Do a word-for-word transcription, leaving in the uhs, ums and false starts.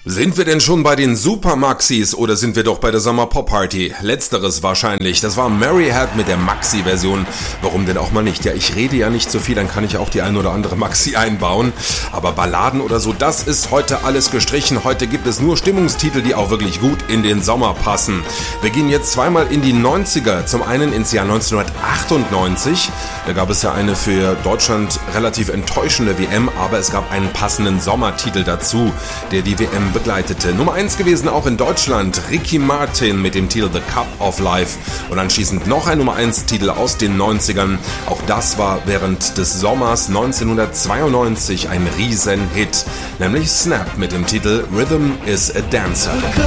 Sind wir denn schon bei den Super-Maxis oder sind wir doch bei der Sommer-Pop-Party? Letzteres wahrscheinlich. Das war Mary Had mit der Maxi-Version. Warum denn auch mal nicht? Ja, ich rede ja nicht so viel, dann kann ich auch die ein oder andere Maxi einbauen. Aber Balladen oder so, das ist heute alles gestrichen. Heute gibt es nur Stimmungstitel, die auch wirklich gut in den Sommer passen. Wir gehen jetzt zweimal in die neunziger. Zum einen ins Jahr neunzehnhundertachtundneunzig. Da gab es ja eine für Deutschland relativ enttäuschende W M, aber es gab einen passenden Sommertitel dazu, der die W M begleitete. Nummer eins gewesen auch in Deutschland, Ricky Martin mit dem Titel The Cup of Life und anschließend noch ein Nummer eins Titel aus den neunzigern. Auch das war während des Sommers neunzehnhundertzweiundneunzig ein Riesenhit, nämlich Snap mit dem Titel Rhythm is a Dancer.